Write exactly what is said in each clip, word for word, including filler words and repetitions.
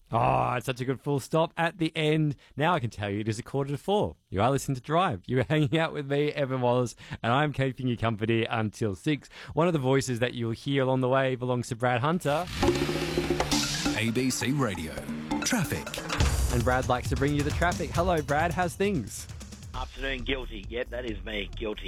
Oh, it's such a good full stop at the end. Now I can tell you it is a quarter to four. You are listening to Drive. You are hanging out with me, Evan Wallace, and I'm keeping you company until six. One of the voices that you'll hear along the way belongs to Brad Hunter. A B C Radio. Traffic. And Brad likes to bring you the traffic. Hello, Brad. How's things? Afternoon, guilty. Yep, that is me, guilty.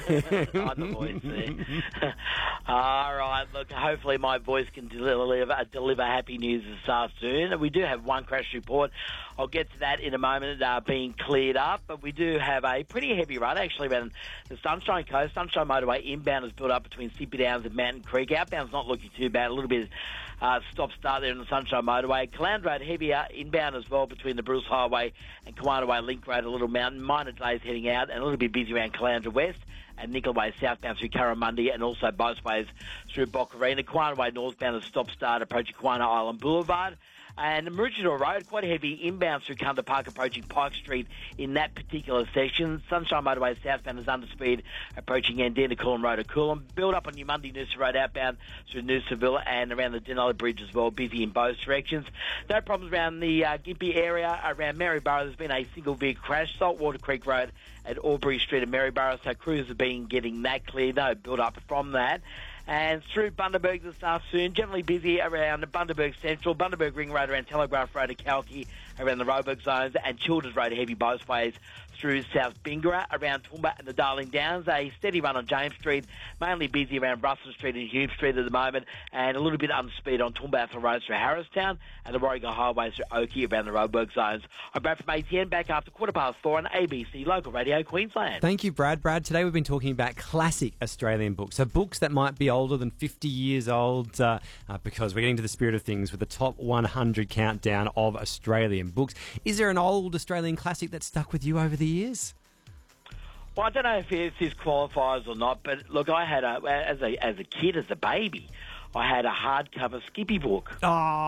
I'm the voice there. All right, look, hopefully my voice can deliver, deliver happy news this afternoon. We do have one crash report. I'll get to that in a moment, uh, being cleared up. But we do have a pretty heavy run, actually, around the Sunshine Coast. Sunshine Motorway inbound is built up between Sippy Downs and Mountain Creek. Outbound's not looking too bad. A little bit uh, stop-start there on the Sunshine Motorway. Calandra Road heavier inbound as well between the Bruce Highway and Kawana Way Link Road, a little mountain. Minor delays heading out and a little bit busy around Calandra West and Nickel Way southbound through Curramundi and also both ways through Boccarina. Kawana Way northbound is stop-start approaching Kawana Island Boulevard. And Maroochydore Road, quite heavy inbound through Kunda Park approaching Pike Street in that particular section. Sunshine Motorway southbound is under speed approaching Andina Coolum Road at Coolum. Build up on New Monday Noosa Road outbound through Noosaville and around the Denali Bridge as well, busy in both directions. No problems around the uh, Gympie area. Around Maryborough, there's been a single vehicle crash. Saltwater Creek Road at Albury Street in Maryborough, so crews have been getting that clear. No build up from that. And through Bundaberg this afternoon, generally busy around Bundaberg Central, Bundaberg Ring Road around Telegraph Road at Kalki, around the Roebuck zones, and Childers Road heavy both ways through South Bingara, around Toowoomba and the Darling Downs. A steady run on James Street, mainly busy around Russell Street and Hume Street at the moment, and a little bit unspeed on Toowoomba Road through Harristown, and the Warringah Highway through Oakey around the Roebuck zones. I'm Brad from A T N, back after quarter past four on A B C Local Radio Queensland. Thank you, Brad. Brad, today we've been talking about classic Australian books, so books that might be older than fifty years old, uh, uh, because we're getting to the spirit of things with the top one hundred countdown of Australian books. Is there an old Australian classic that stuck with you over the years? Well, I don't know if this qualifies or not, but look, I had a as a as a kid, as a baby, I had a hardcover Skippy book.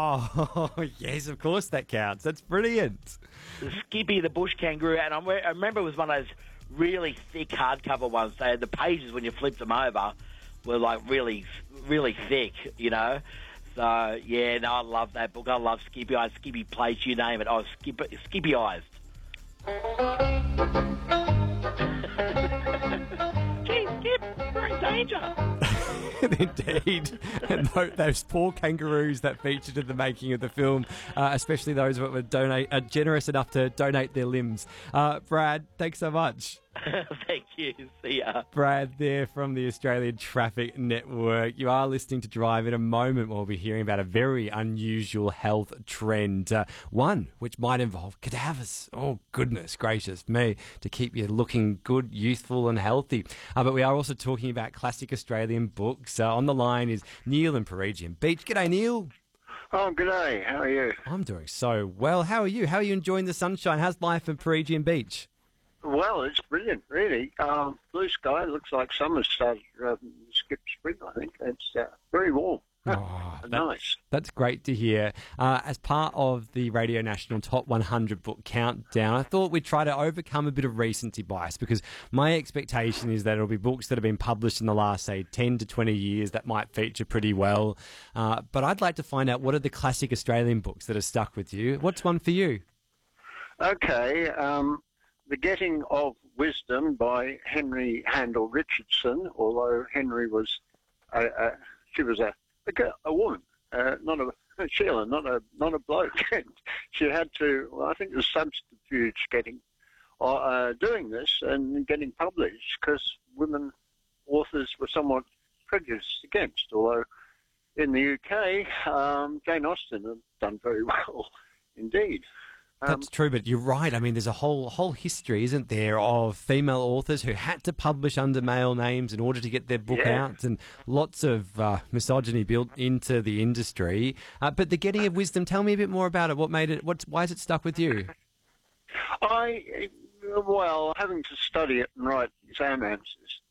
Oh, yes, of course that counts. That's brilliant. The Skippy, the bush kangaroo, and I remember it was one of those really thick hardcover ones. So the pages, when you flipped them over, were like really, really thick, you know. So yeah, no, I love that book. I love Skippy Eyes, Skippy Plates, you name it. I was Skip, Skippy Eyes. Gee, Skip, we're in danger. Indeed. And those poor kangaroos that featured in the making of the film, uh, especially those that were donate, uh, generous enough to donate their limbs. Uh, Brad, thanks so much. Thank you. See ya. Brad there from the Australian Traffic Network. You are listening to Drive. In a moment we'll be hearing about a very unusual health trend, uh, one which might involve cadavers. Oh, goodness gracious me, to keep you looking good, youthful and healthy. Uh, but we are also talking about classic Australian books. Uh, on the line is Neil in Peregian Beach. G'day, Neil. Oh, g'day. How are you? I'm doing so well. How are you? How are you enjoying the sunshine? How's life in Peregian Beach? Well, it's brilliant, really. Um, blue sky, looks like summer's started to um, skip spring, I think. It's uh, very warm. Oh, that, nice. That's great to hear. Uh, as part of the Radio National Top one hundred Book Countdown, I thought we'd try to overcome a bit of recency bias, because my expectation is that it'll be books that have been published in the last, say, ten to twenty years that might feature pretty well. Uh, but I'd like to find out, what are the classic Australian books that have stuck with you? What's one for you? Okay, um... The Getting of Wisdom by Henry Handel Richardson, although Henry was, a, a, she was a, a, girl, a woman, uh, not a, a Sheila, not a, not a bloke. She had to, well, I think, the subterfuge getting, uh, doing this and getting published, because women authors were somewhat prejudiced against, although in the U K, um, Jane Austen had done very well indeed. That's Um, true, but you're right. I mean, there's a whole whole history, isn't there, of female authors who had to publish under male names in order to get their book Yeah. out, and lots of uh, misogyny built into the industry. Uh, but The Getting of Wisdom, tell me a bit more about it. What made it? What's why is it stuck with you? I, well, having to study it and write exam answers